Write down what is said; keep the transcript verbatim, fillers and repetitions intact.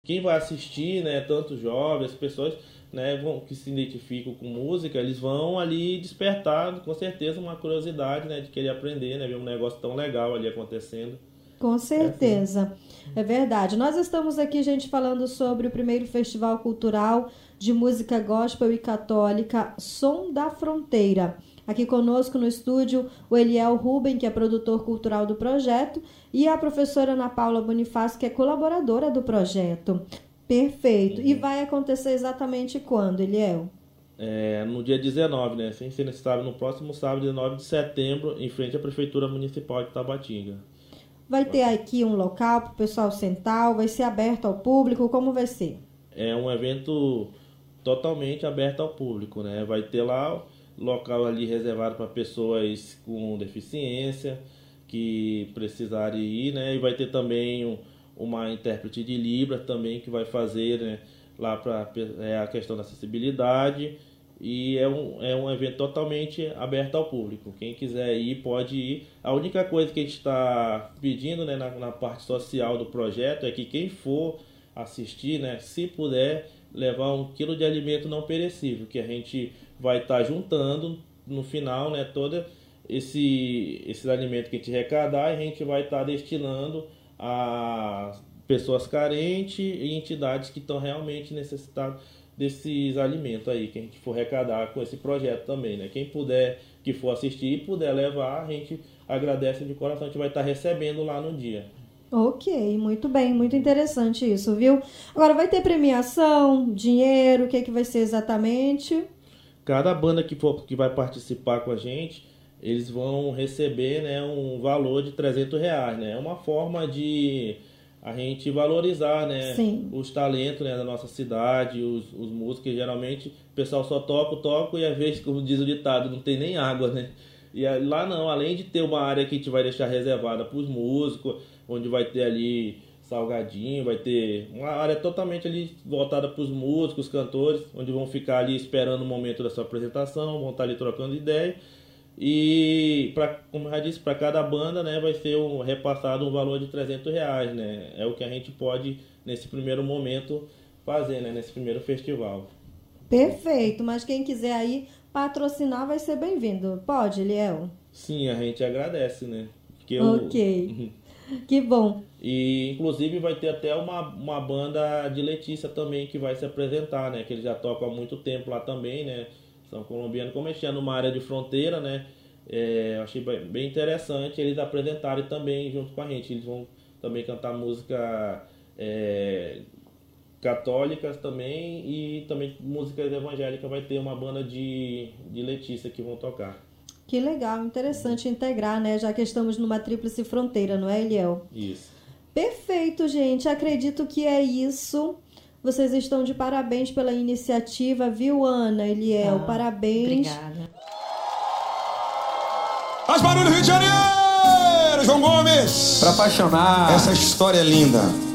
quem vai assistir, né, tanto jovens, pessoas, né, vão, que se identificam com música, eles vão ali despertar, com certeza, uma curiosidade, né, de querer aprender, né, ver um negócio tão legal ali acontecendo. Com certeza, É, assim. é verdade. Nós estamos aqui, gente, falando sobre o primeiro Festival Cultural de Música Gospel e Católica, Som da Fronteira. Aqui conosco no estúdio o Eliel Ruben, que é produtor cultural do projeto, e a professora Ana Paula Bonifácio, que é colaboradora do projeto. Perfeito. Uhum. E vai acontecer exatamente quando, Eliel? É, no dia dezenove, né? Sem ser nesse sábado, no próximo sábado, dezenove de setembro, em frente à Prefeitura Municipal de Tabatinga. Vai ter aqui um local para o pessoal sentar? Vai ser aberto ao público? Como vai ser? É um evento totalmente aberto ao público, né? Vai ter lá local ali reservado para pessoas com deficiência que precisarem ir, né? E vai ter também um, uma intérprete de Libras também que vai fazer, né, lá para é, a questão da acessibilidade. E é um, é um evento totalmente aberto ao público. Quem quiser ir, pode ir. A única coisa que a gente está pedindo, né, na, na parte social do projeto é que quem for assistir, né, se puder, levar um quilo de alimento não perecível, que a gente vai estar tá juntando no final, né, todo esse, esse alimento que a gente arrecadar, e a gente vai estar tá destinando a pessoas carentes e entidades que estão realmente necessitadas desses alimentos aí, que a gente for arrecadar com esse projeto também, né? Quem puder, que for assistir e puder levar, a gente agradece de coração, a gente vai estar recebendo lá no dia. Ok, muito bem, muito interessante isso, viu? Agora, vai ter premiação, dinheiro, o que, é que vai ser exatamente? Cada banda que, for, que vai participar com a gente, eles vão receber, né, um valor de trezentos reais, né? É uma forma de a gente valorizar, né, Sim. os talentos, né, da nossa cidade, os, os músicos. Geralmente o pessoal só toca, toca e às vezes, como diz o ditado, não tem nem água, né? E lá não, além de ter uma área que a gente vai deixar reservada para os músicos, onde vai ter ali salgadinho, vai ter uma área totalmente ali voltada para os músicos, cantores, onde vão ficar ali esperando o momento da sua apresentação, vão estar ali trocando ideia. E, pra, como eu já disse, para cada banda, né, vai ser um, repassado um valor de trezentos reais, né? É o que a gente pode, nesse primeiro momento, fazer, né, nesse primeiro festival. Perfeito, mas quem quiser aí patrocinar vai ser bem-vindo. Pode, Eliel? Sim, a gente agradece, né? Porque ok, eu... que bom. E, inclusive, vai ter até uma, uma banda de Letícia também que vai se apresentar, né? Que eles já tocam há muito tempo lá também, né? São colombianos, como a gente é numa área de fronteira, né? É, eu achei bem interessante eles apresentarem também junto com a gente. Eles vão também cantar música é, católicas também, e também músicas evangélicas. Vai ter uma banda de, de Letícia que vão tocar. Que legal, interessante integrar, né? Já que estamos numa tríplice fronteira, não é, Eliel? Isso. Perfeito, gente. Acredito que é isso. Vocês estão de parabéns pela iniciativa, viu, Ana, Eliel? Ah, parabéns. Obrigada. Faz barulho, Rio de Janeiro! João Gomes! Pra apaixonar. Essa história é linda.